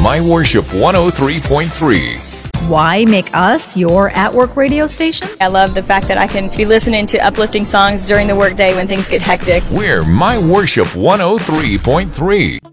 My Worship 103.3. Why make us your at-work radio station? I love the fact that I can be listening to uplifting songs during the workday when things get hectic. We're My Worship 103.3.